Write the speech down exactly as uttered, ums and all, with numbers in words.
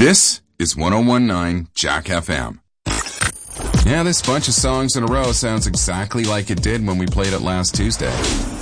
This is one oh one point nine Jack F M. Yeah, this bunch of songs in a row sounds exactly like it did when we played it last Tuesday.